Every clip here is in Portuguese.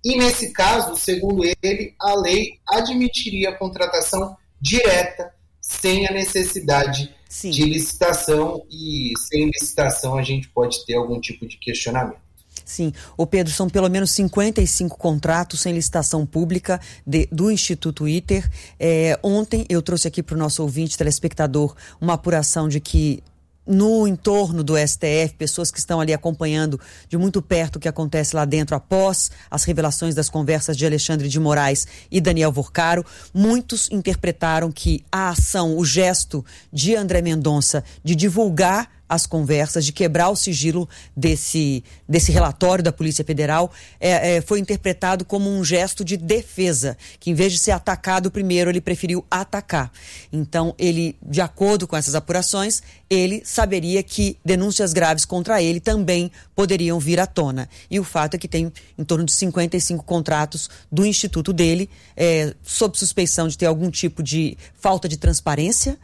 e nesse caso, segundo ele, a lei admitiria a contratação direta, sem a necessidade de licitação, e sem licitação a gente pode ter algum tipo de questionamento. Sim. Ô Pedro, são pelo menos 55 contratos sem licitação pública do Instituto ITER. Ontem eu trouxe aqui para o nosso ouvinte, telespectador, uma apuração de que no entorno do STF, pessoas que estão ali acompanhando de muito perto o que acontece lá dentro após as revelações das conversas de Alexandre de Moraes e Daniel Vorcaro, muitos interpretaram que a ação, o gesto de André Mendonça de divulgar as conversas, de quebrar o sigilo desse relatório da Polícia Federal, foi interpretado como um gesto de defesa, que em vez de ser atacado primeiro, ele preferiu atacar. Então, ele, de acordo com essas apurações, ele saberia que denúncias graves contra ele também poderiam vir à tona. E o fato é que tem em torno de 55 contratos do instituto dele, sob suspeição de ter algum tipo de falta de transparência,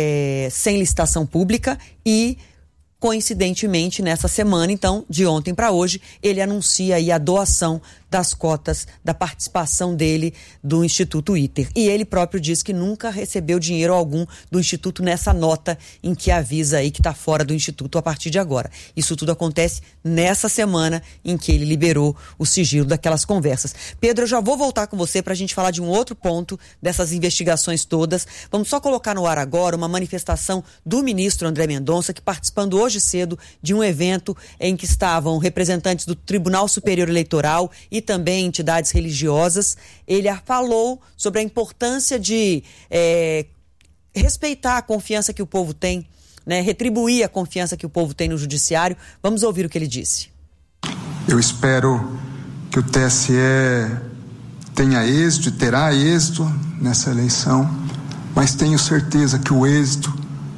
sem licitação pública e, coincidentemente, nessa semana, então, de ontem para hoje, ele anuncia aí a doação das cotas da participação dele do Instituto ITER. E ele próprio diz que nunca recebeu dinheiro algum do Instituto nessa nota em que avisa aí que está fora do Instituto a partir de agora. Isso tudo acontece nessa semana em que ele liberou o sigilo daquelas conversas. Pedro, eu já vou voltar com você para a gente falar de um outro ponto dessas investigações todas. Vamos só colocar no ar agora uma manifestação do ministro André Mendonça, que participando hoje cedo de um evento em que estavam representantes do Tribunal Superior Eleitoral e também entidades religiosas. Ele falou sobre a importância de respeitar a confiança que o povo tem, né, retribuir a confiança que o povo tem no judiciário. Vamos ouvir o que ele disse. Eu espero que o TSE tenha êxito e terá êxito nessa eleição, mas tenho certeza que o êxito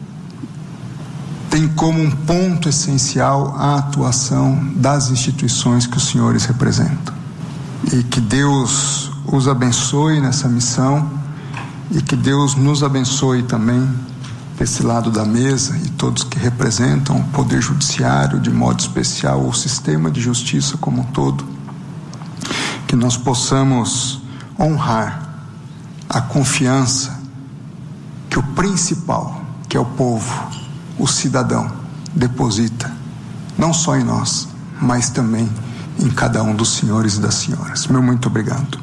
tem como um ponto essencial a atuação das instituições que os senhores representam. E que Deus os abençoe nessa missão e que Deus nos abençoe também desse lado da mesa e todos que representam o Poder Judiciário, de modo especial o sistema de justiça como um todo, que nós possamos honrar a confiança que o principal, que é o povo, o cidadão, deposita, não só em nós, mas também em cada um dos senhores e das senhoras. Meu muito obrigado.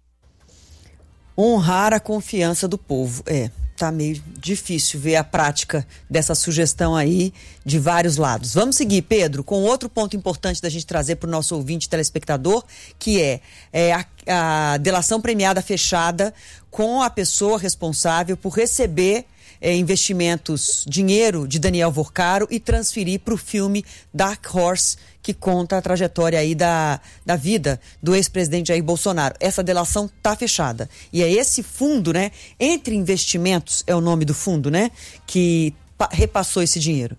Honrar a confiança do povo. Tá meio difícil ver a prática dessa sugestão aí de vários lados. Vamos seguir, Pedro, com outro ponto importante da gente trazer para o nosso ouvinte telespectador, que é a delação premiada fechada com a pessoa responsável por receber investimentos, dinheiro de Daniel Vorcaro e transferir para o filme Dark Horse, que conta a trajetória aí da vida do ex-presidente Jair Bolsonaro. Essa delação está fechada. E é esse fundo, né? Entre Investimentos é o nome do fundo, né? Que repassou esse dinheiro.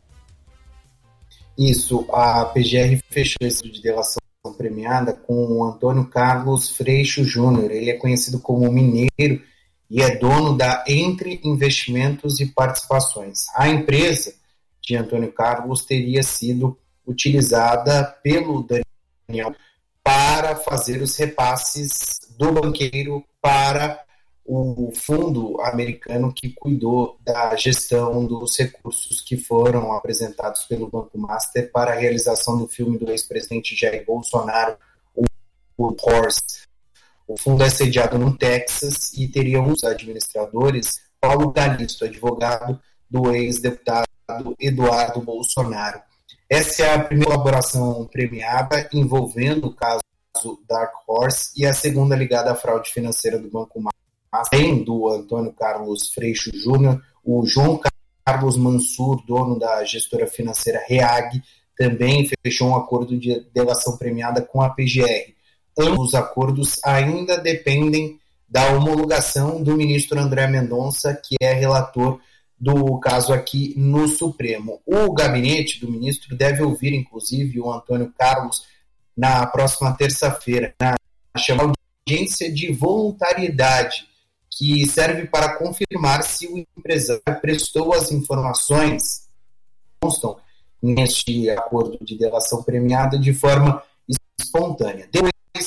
Isso, a PGR fechou esse de delação premiada com o Antônio Carlos Freixo Júnior. Ele é conhecido como Mineiro e é dono da Entre Investimentos e Participações. A empresa de Antônio Carlos teria sido utilizada pelo Daniel para fazer os repasses do banqueiro para o fundo americano que cuidou da gestão dos recursos que foram apresentados pelo Banco Master para a realização do filme do ex-presidente Jair Bolsonaro, o Horse. O fundo é sediado no Texas e teria um dos administradores, Paulo Galisto, advogado do ex-deputado Eduardo Bolsonaro. Essa é a primeira colaboração premiada envolvendo o caso Dark Horse e a segunda ligada à fraude financeira do Banco Master, além do Antônio Carlos Freixo Júnior, o João Carlos Mansur, dono da gestora financeira REAG, também fechou um acordo de delação premiada com a PGR. Ambos os acordos ainda dependem da homologação do ministro André Mendonça, que é relator do caso aqui no Supremo. O gabinete do ministro deve ouvir, inclusive, o Antônio Carlos na próxima terça-feira, na chamada audiência de voluntariedade, que serve para confirmar se o empresário prestou as informações que constam neste acordo de delação premiada de forma espontânea. Depois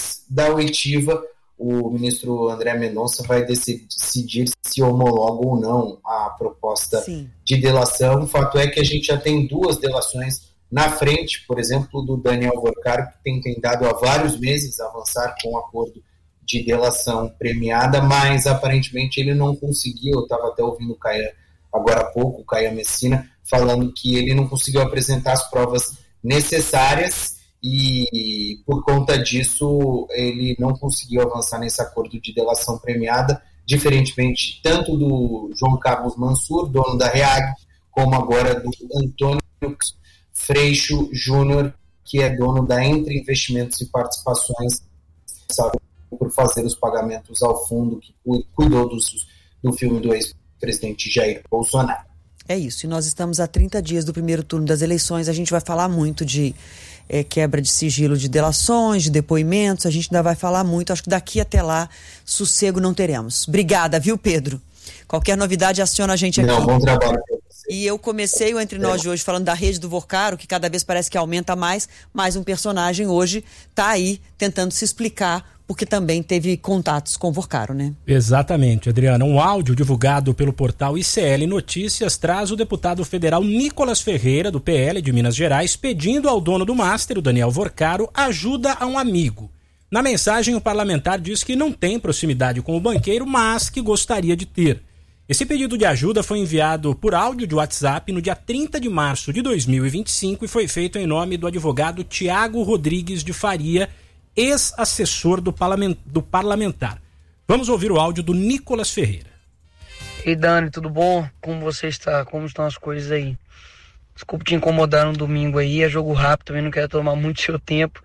da oitiva, o ministro André Mendonça vai decidir se homologa ou não a proposta de delação. O fato é que a gente já tem 2 delações na frente, por exemplo, do Daniel Vorcaro, que tem tentado há vários meses avançar com um acordo de delação premiada, mas aparentemente ele não conseguiu. Eu estava até ouvindo o Caia agora há pouco, o Caia Messina, falando que ele não conseguiu apresentar as provas necessárias e, por conta disso, ele não conseguiu avançar nesse acordo de delação premiada, diferentemente tanto do João Carlos Mansur, dono da REAG, como agora do Antônio Freixo Júnior, que é dono da Entre Investimentos e Participações, sabe, por fazer os pagamentos ao fundo que cuidou do filme do ex-presidente Jair Bolsonaro. É isso, e nós estamos a 30 dias do primeiro turno das eleições. A gente vai falar muito de quebra de sigilo de delações, de depoimentos, a gente ainda vai falar muito. Acho que daqui até lá, sossego não teremos. Obrigada, viu, Pedro? Qualquer novidade, aciona a gente aqui. Bom trabalho para você. E eu comecei o Entre Nós de hoje falando da rede do Vorcaro, que cada vez parece que aumenta mais um personagem hoje está aí tentando se explicar, porque também teve contatos com o Vorcaro, né? Exatamente, Adriana. Um áudio divulgado pelo portal ICL Notícias traz o deputado federal Nicolas Ferreira, do PL de Minas Gerais, pedindo ao dono do Master, o Daniel Vorcaro, ajuda a um amigo. Na mensagem, o parlamentar diz que não tem proximidade com o banqueiro, mas que gostaria de ter. Esse pedido de ajuda foi enviado por áudio de WhatsApp no dia 30 de março de 2025 e foi feito em nome do advogado Tiago Rodrigues de Faria, ex-assessor do parlamentar. Vamos ouvir o áudio do Nicolas Ferreira. Ei, Dani, tudo bom? Como você está? Como estão as coisas aí? Desculpa te incomodar no domingo aí, é jogo rápido, também não quero tomar muito seu tempo.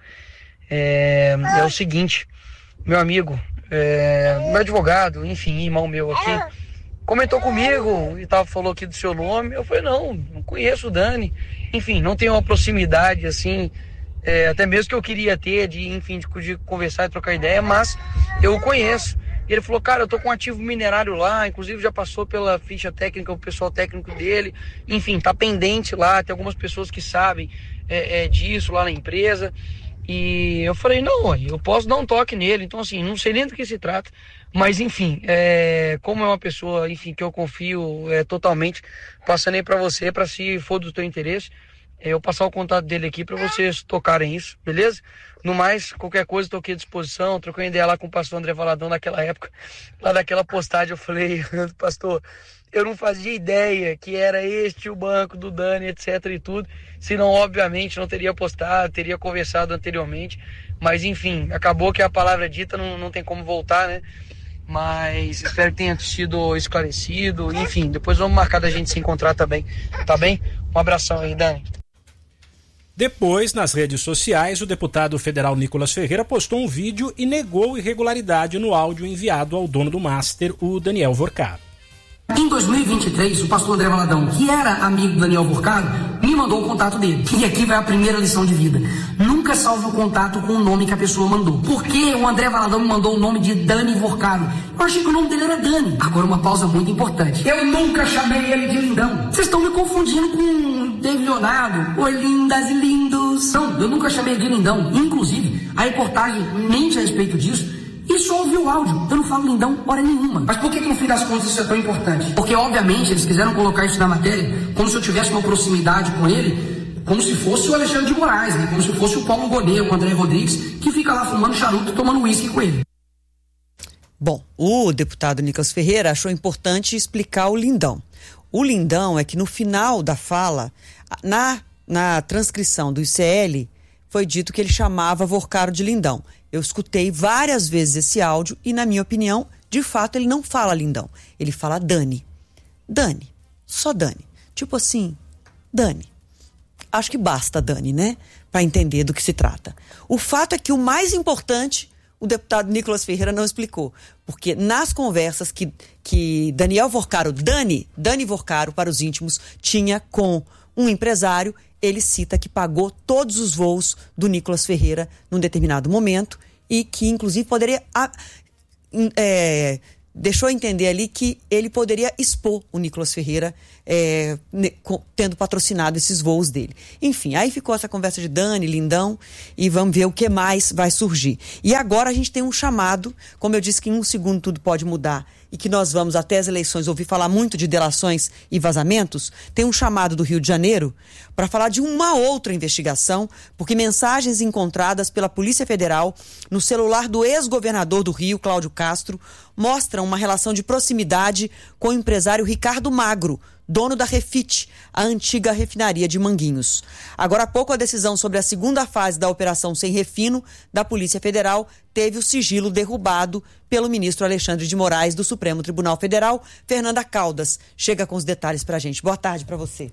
É o seguinte, meu amigo, meu advogado, enfim, irmão meu aqui, comentou comigo e falou aqui do seu nome. Eu falei, não conheço o Dani. Enfim, não tenho uma proximidade assim, até mesmo que eu queria ter, de conversar e trocar ideia, mas eu o conheço. E ele falou, cara, eu tô com um ativo minerário lá, inclusive já passou pela ficha técnica, o pessoal técnico dele, enfim, tá pendente lá, tem algumas pessoas que sabem disso lá na empresa. E eu falei, não, eu posso dar um toque nele, então assim, não sei nem do que se trata, mas enfim, como é uma pessoa, enfim, que eu confio totalmente, passando aí pra você, pra se for do teu interesse, eu passar o contato dele aqui pra vocês tocarem isso, beleza? No mais, qualquer coisa, estou aqui à disposição, troquei ideia lá com o pastor André Valadão naquela época, lá daquela postagem, eu falei, pastor, eu não fazia ideia que era este o banco do Dani, etc e tudo, senão obviamente não teria postado, teria conversado anteriormente, mas enfim, acabou que a palavra dita não tem como voltar, né? Mas espero que tenha sido esclarecido, enfim, depois vamos marcar da gente se encontrar também, tá bem? Um abração aí, Dani. Depois, nas redes sociais, o deputado federal Nicolas Ferreira postou um vídeo e negou irregularidade no áudio enviado ao dono do Master, o Daniel Vorcaro. Em 2023, o pastor André Valadão, que era amigo do Daniel Vorcaro, me mandou o contato dele. E aqui vai a primeira lição de vida. Nunca salve o contato com o nome que a pessoa mandou. Por que o André Valadão me mandou o nome de Dani Vorcaro? Eu achei que o nome dele era Dani. Agora uma pausa muito importante. Eu nunca chamei ele de lindão. Vocês estão me confundindo com David Leonardo. Oi, lindas e lindos. Não, eu nunca chamei ele de lindão. Inclusive, a reportagem mente a respeito disso. E só ouviu o áudio. Eu não falo lindão hora nenhuma. Mas por que no fim das contas isso é tão importante? Porque, obviamente, eles quiseram colocar isso na matéria como se eu tivesse uma proximidade com ele, como se fosse o Alexandre de Moraes, né? Como se fosse o Paulo Gonet, o André Rodrigues, que fica lá fumando charuto e tomando uísque com ele. Bom, o deputado Nicolas Ferreira achou importante explicar o lindão. O lindão é que no final da fala, na transcrição do ICL, foi dito que ele chamava Vorcaro de lindão. Eu escutei várias vezes esse áudio e, na minha opinião, de fato, ele não fala lindão. Ele fala Dani. Dani. Só Dani. Tipo assim, Dani. Acho que basta Dani, né? Para entender do que se trata. O fato é que o mais importante, o deputado Nicolas Ferreira não explicou. Porque nas conversas que Daniel Vorcaro, Dani Vorcaro, para os íntimos, tinha com um empresário, ele cita que pagou todos os voos do Nicolas Ferreira num determinado momento e que, inclusive, poderia deixou entender ali que ele poderia expor o Nicolas Ferreira tendo patrocinado esses voos dele. Enfim, aí ficou essa conversa de Dani, Lindão, e vamos ver o que mais vai surgir. E agora a gente tem um chamado, como eu disse que em um segundo tudo pode mudar, e que nós vamos até as eleições ouvir falar muito de delações e vazamentos, tem um chamado do Rio de Janeiro para falar de uma outra investigação, porque mensagens encontradas pela Polícia Federal no celular do ex-governador do Rio, Cláudio Castro, mostram uma relação de proximidade com o empresário Ricardo Magro, dono da Refit, a antiga refinaria de Manguinhos. Agora há pouco, a decisão sobre a segunda fase da Operação Sem Refino da Polícia Federal teve o sigilo derrubado pelo ministro Alexandre de Moraes do Supremo Tribunal Federal. Fernanda Caldas chega com os detalhes para a gente. Boa tarde para você.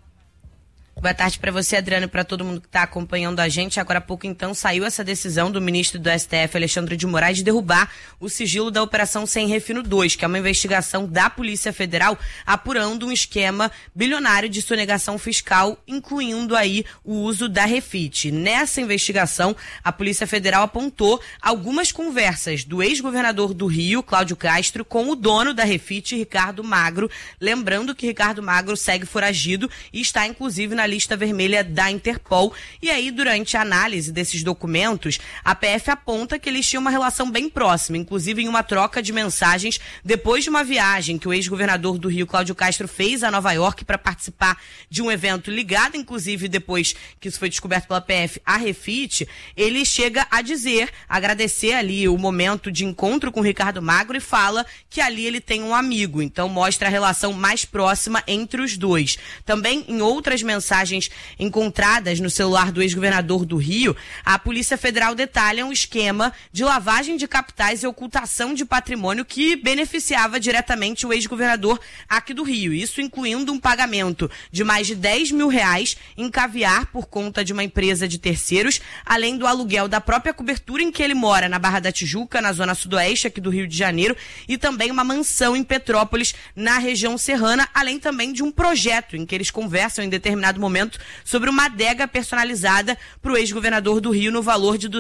Boa tarde para você, Adriano, e para todo mundo que está acompanhando a gente. Agora há pouco, então, saiu essa decisão do ministro do STF, Alexandre de Moraes, de derrubar o sigilo da Operação Sem Refino 2, que é uma investigação da Polícia Federal apurando um esquema bilionário de sonegação fiscal, incluindo aí o uso da Refit. Nessa investigação, a Polícia Federal apontou algumas conversas do ex-governador do Rio, Cláudio Castro, com o dono da Refit, Ricardo Magro. Lembrando que Ricardo Magro segue foragido e está, inclusive, na lista vermelha da Interpol. E aí, durante a análise desses documentos, a PF aponta que eles tinham uma relação bem próxima, inclusive em uma troca de mensagens depois de uma viagem que o ex-governador do Rio, Cláudio Castro, fez a Nova York para participar de um evento ligado, inclusive depois que isso foi descoberto pela PF, a Refit. Ele chega a agradecer ali o momento de encontro com o Ricardo Magro e fala que ali ele tem um amigo, então mostra a relação mais próxima entre os dois. Também em outras mensagens encontradas no celular do ex-governador do Rio, a Polícia Federal detalha um esquema de lavagem de capitais e ocultação de patrimônio que beneficiava diretamente o ex-governador aqui do Rio. Isso incluindo um pagamento de mais de R$10 mil em caviar por conta de uma empresa de terceiros, além do aluguel da própria cobertura em que ele mora, na Barra da Tijuca, na zona sudoeste aqui do Rio de Janeiro, e também uma mansão em Petrópolis, na região serrana, além também de um projeto em que eles conversam em determinado momento sobre uma adega personalizada para o ex-governador do Rio no valor de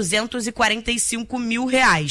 R$245 mil.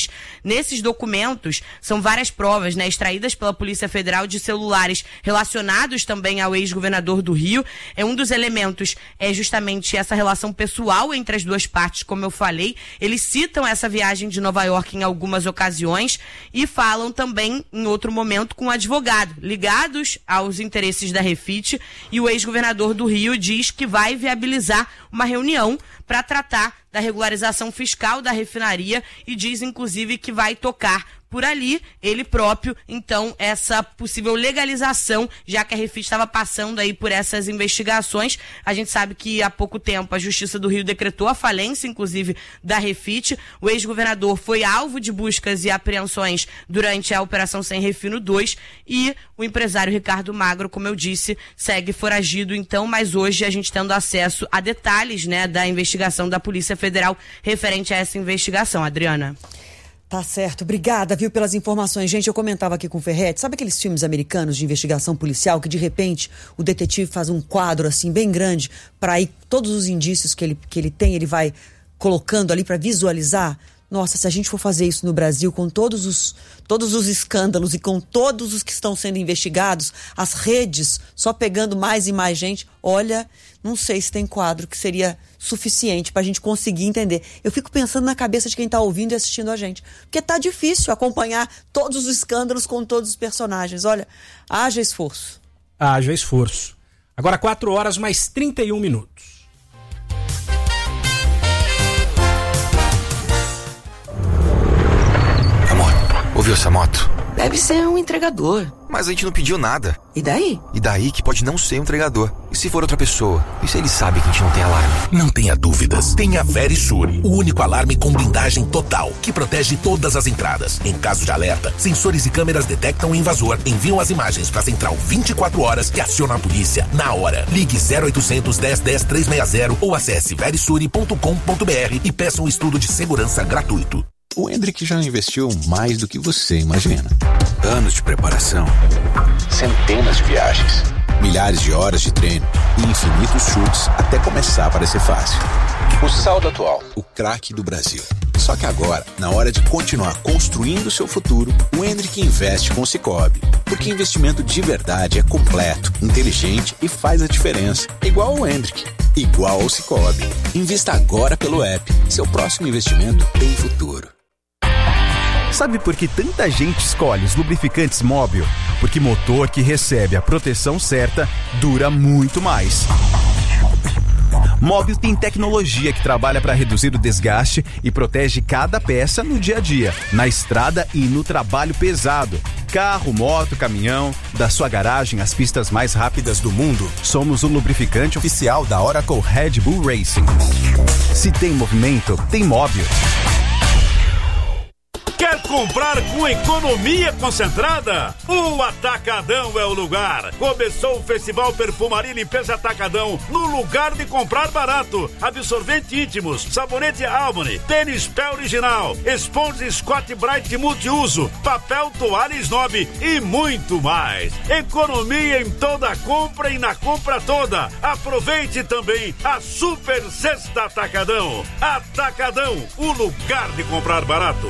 Nesses documentos são várias provas, extraídas pela Polícia Federal de celulares relacionados também ao ex-governador do Rio. Um dos elementos é justamente essa relação pessoal entre as duas partes, como eu falei. Eles citam essa viagem de Nova York em algumas ocasiões e falam também em outro momento com um advogado ligados aos interesses da Refit, e o ex-governador do Rio diz que vai viabilizar uma reunião para tratar da regularização fiscal da refinaria e diz, inclusive, que vai tocar por ali, ele próprio, então, essa possível legalização, já que a Refit estava passando aí por essas investigações. A gente sabe que há pouco tempo a Justiça do Rio decretou a falência, inclusive, da Refit. O ex-governador foi alvo de buscas e apreensões durante a Operação Sem Refino 2 e o empresário Ricardo Magro, como eu disse, segue foragido, então, mas hoje a gente tendo acesso a detalhes, da investigação da Polícia Federal referente a essa investigação. Adriana. Tá certo, obrigada, viu, pelas informações. Gente, eu comentava aqui com o Ferretti, sabe aqueles filmes americanos de investigação policial que de repente o detetive faz um quadro assim bem grande para aí todos os indícios que ele tem, ele vai colocando ali para visualizar? Nossa, se a gente for fazer isso no Brasil com todos os escândalos e com todos os que estão sendo investigados, as redes só pegando mais e mais gente, olha, não sei se tem quadro que seria suficiente para a gente conseguir entender. Eu fico pensando na cabeça de quem está ouvindo e assistindo a gente, porque tá difícil acompanhar todos os escândalos com todos os personagens. Olha, haja esforço. Haja esforço. Agora 4 horas mais 31 minutos. Ouviu essa moto? Deve ser um entregador. Mas a gente não pediu nada. E daí? E daí que pode não ser um entregador. E se for outra pessoa? E se ele sabe que a gente não tem alarme? Não tenha dúvidas. Tenha Verisur, o único alarme com blindagem total, que protege todas as entradas. Em caso de alerta, sensores e câmeras detectam o invasor, enviam as imagens para a central 24 horas e acionam a polícia na hora. Ligue 0800 10 10 360 ou acesse verisur.com.br e peça um estudo de segurança gratuito. O Hendrick já investiu mais do que você imagina. Anos de preparação, centenas de viagens, milhares de horas de treino e infinitos chutes até começar a parecer fácil. O saldo atual, o craque do Brasil. Só que agora, na hora de continuar construindo o seu futuro, o Hendrick investe com o Sicoob. Porque investimento de verdade é completo, inteligente e faz a diferença. Igual ao Hendrick, igual ao Sicoob. Invista agora pelo app. Seu próximo investimento tem futuro. Sabe por que tanta gente escolhe os lubrificantes Móbil? Porque motor que recebe a proteção certa dura muito mais. Móbil tem tecnologia que trabalha para reduzir o desgaste e protege cada peça no dia a dia, na estrada e no trabalho pesado. Carro, moto, caminhão, da sua garagem às pistas mais rápidas do mundo, somos o lubrificante oficial da Oracle Red Bull Racing. Se tem movimento, tem Móbil. Quer comprar com economia concentrada? O Atacadão é o lugar. Começou o Festival Perfumaria e Limpeza Atacadão no lugar de comprar barato. Absorvente íntimos, sabonete Albany, tênis pé original, esponja Scott Bright multiuso, papel toalha Snob e muito mais. Economia em toda a compra e na compra toda. Aproveite também a Super Sexta Atacadão. Atacadão, o lugar de comprar barato.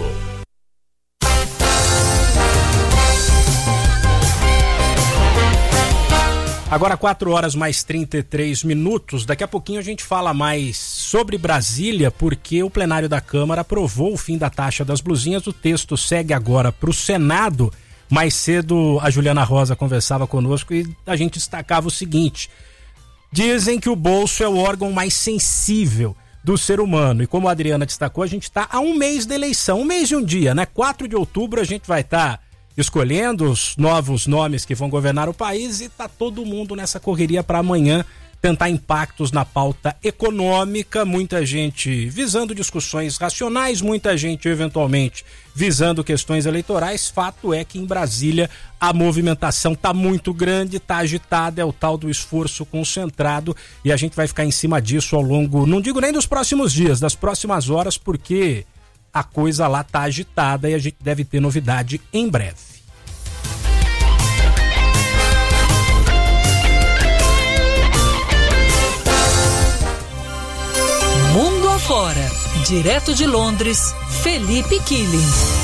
Agora 4 horas mais 33 minutos. Daqui a pouquinho a gente fala mais sobre Brasília, porque o plenário da Câmara aprovou o fim da taxa das blusinhas. O texto segue agora para o Senado. Mais cedo a Juliana Rosa conversava conosco e a gente destacava o seguinte: dizem que o bolso é o órgão mais sensível do ser humano. E como a Adriana destacou, a gente está a um mês da eleição, um mês e um dia, né? 4 de outubro a gente vai estar escolhendo os novos nomes que vão governar o país e tá todo mundo nessa correria para amanhã tentar impactos na pauta econômica, muita gente visando discussões racionais, muita gente eventualmente visando questões eleitorais. Fato é que em Brasília a movimentação tá muito grande, tá agitada, é o tal do esforço concentrado e a gente vai ficar em cima disso ao longo, não digo nem dos próximos dias, das próximas horas, porque a coisa lá tá agitada e a gente deve ter novidade em breve. Mundo afora, direto de Londres, Felipe Killing.